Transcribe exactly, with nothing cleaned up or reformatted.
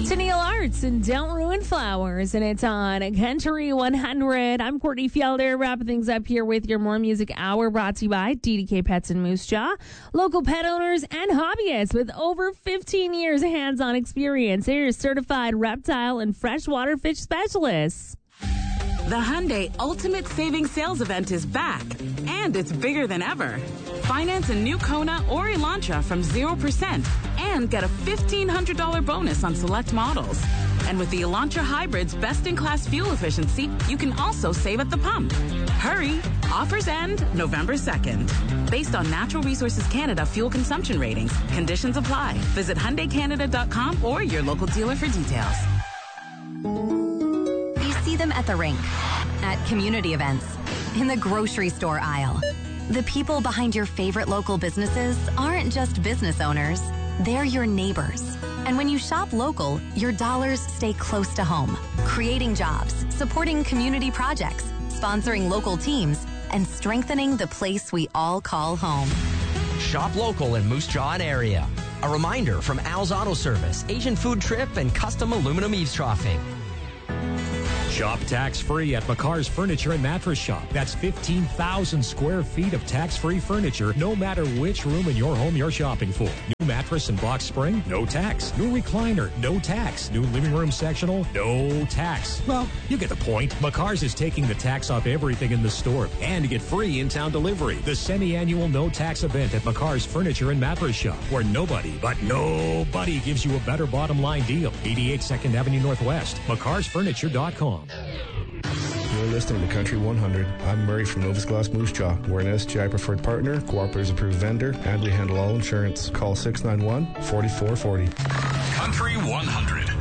Neil Arts and Don't Ruin Flowers, and it's on Country one hundred. I'm Courtney Fielder, wrapping things up here with your More Music Hour, brought to you by D D K Pets in Moose Jaw. Local pet owners and hobbyists with over fifteen years of hands-on experience. They're certified reptile and freshwater fish specialists. The Hyundai Ultimate Savings Sales Event is back, and it's bigger than ever. Finance a new Kona or Elantra from zero percent and get a fifteen hundred dollars bonus on select models. And with the Elantra Hybrid's best-in-class fuel efficiency, you can also save at the pump. Hurry! Offers end November second. Based on Natural Resources Canada fuel consumption ratings, conditions apply. Visit Hyundai Canada dot com or your local dealer for details. See them at the rink, at community events, in the grocery store aisle. The people behind your favorite local businesses aren't just business owners, they're your neighbors. And when you shop local, your dollars stay close to home, creating jobs, supporting community projects, sponsoring local teams, and strengthening the place we all call home. Shop local in Moose Jaw and area. A reminder from Al's Auto Service, Asian Food Trip, and Custom Aluminum Eavesdropping. Shop tax-free at McCarr's Furniture and Mattress Shop. That's fifteen thousand square feet of tax-free furniture, no matter which room in your home you're shopping for. New mattress and box spring? No tax. New recliner? No tax. New living room sectional? No tax. Well, you get the point. McCarr's is taking the tax off everything in the store. And you get free in-town delivery. The semi-annual no-tax event at McCarr's Furniture and Mattress Shop, where nobody, but nobody gives you a better bottom line deal. eighty-eight second Avenue Northwest. McCarrs Furniture dot com. You're listening to Country one hundred. I'm Murray from Novus Glass Moose Jaw. We're an S G I preferred partner, Cooperatives approved vendor, and we handle all insurance. Call six nine one, four four four zero. Country one hundred.